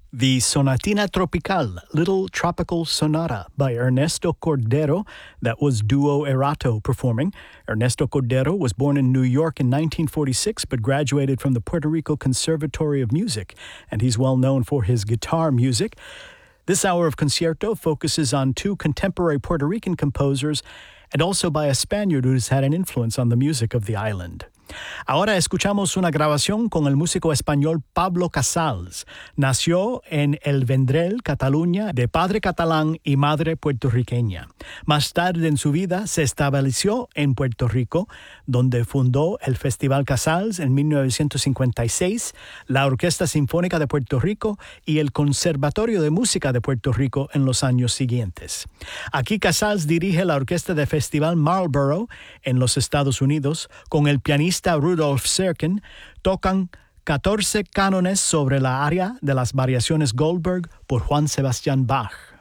The Sonatina Tropical, Little Tropical Sonata by Ernesto Cordero, that was Duo Erato performing. Ernesto Cordero was born in New York in 1946 but graduated from the Puerto Rico Conservatory of Music, and he's well known for his guitar music. This hour of Concierto focuses on two contemporary Puerto Rican composers and also by a Spaniard who has had an influence on the music of the island. Ahora escuchamos una grabación con el músico español Pablo Casals. Nació en El Vendrell, Cataluña, de padre catalán y madre puertorriqueña. Más tarde en su vida se estableció en Puerto Rico, donde fundó el Festival Casals en 1956, la Orquesta Sinfónica de Puerto Rico y el Conservatorio de Música de Puerto Rico en los años siguientes. Aquí Casals dirige la orquesta del Festival Marlboro en los Estados Unidos con el pianista Rudolf Serkin. Tocan 14 cánones sobre la área de las variaciones Goldberg por Juan Sebastián Bach.